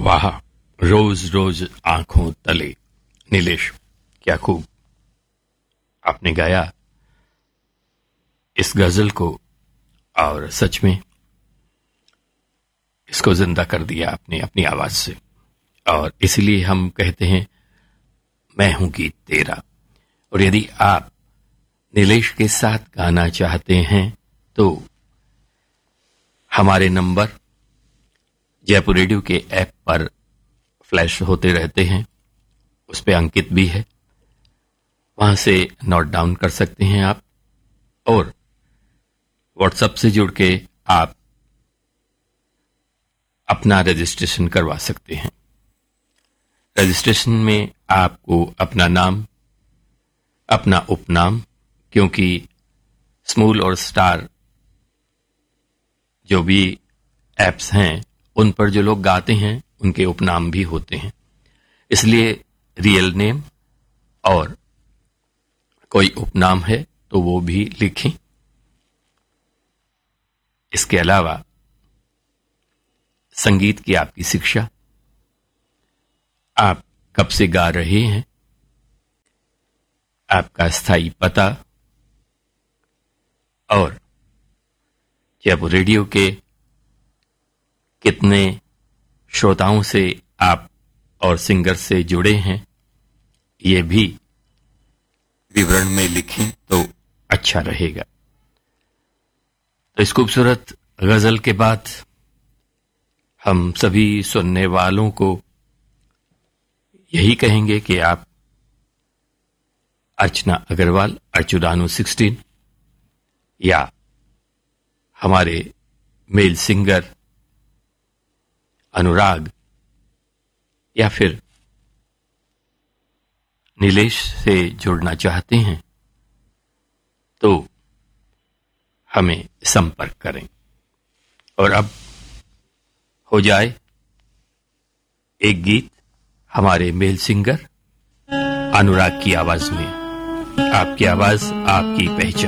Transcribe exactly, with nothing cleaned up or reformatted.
वाह, रोज रोज आंखों तले। नीलेश, क्या खूब आपने गाया इस गजल को, और सच में इसको जिंदा कर दिया आपने अपनी आवाज से। और इसलिए हम कहते हैं मैं हूं गीत तेरा। और यदि आप नीलेश के साथ गाना चाहते हैं तो हमारे नंबर जयपुर रेडियो के ऐप पर फ्लैश होते रहते हैं, उस पर अंकित भी है, वहां से नोट डाउन कर सकते हैं आप। और व्हाट्सएप से जुड़ के आप अपना रजिस्ट्रेशन करवा सकते हैं। रजिस्ट्रेशन में आपको अपना नाम, अपना उपनाम, क्योंकि स्मूल और स्टार जो भी एप्स हैं उन पर जो लोग गाते हैं उनके उपनाम भी होते हैं, इसलिए रियल नेम और कोई उपनाम है तो वो भी लिखें। इसके अलावा संगीत की आपकी शिक्षा, आप कब से गा रहे हैं, आपका स्थायी पता, और जयपुर रेडियो के कितने श्रोताओं से आप और सिंगर से जुड़े हैं, ये भी विवरण में लिखें तो अच्छा रहेगा। तो इस खूबसूरत गजल के बाद हम सभी सुनने वालों को यही कहेंगे कि आप अर्चना अग्रवाल, अर्चुदानु सिक्सटीन, या हमारे मेल सिंगर अनुराग, या फिर नीलेश से जुड़ना चाहते हैं तो हमें संपर्क करें। और अब हो जाए एक गीत हमारे मेल सिंगर अनुराग की आवाज में। आपकी आवाज, आपकी पहचान।